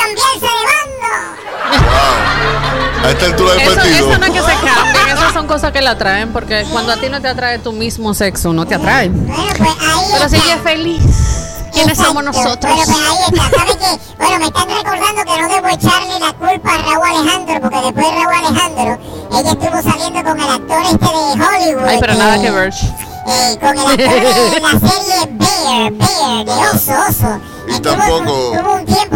cambiarse de bando. A esta altura del partido. Eso no es que se cambien, esas son cosas que la atraen, porque cuando a ti no te atrae tu mismo sexo, no te atrae. Bueno, pues ahí Pero si está. ella es feliz, ¿quiénes somos nosotros? Bueno, pues ahí está. ¿Sabe qué? Bueno, me están recordando que no debo echarle la culpa a Raúl Alejandro, porque después de Raúl Alejandro, ella estuvo saliendo con el actor de Hollywood. Ay, pero nada que ver. Con el actor de la serie Bear, de oso. Y tampoco- Tuvo un tiempo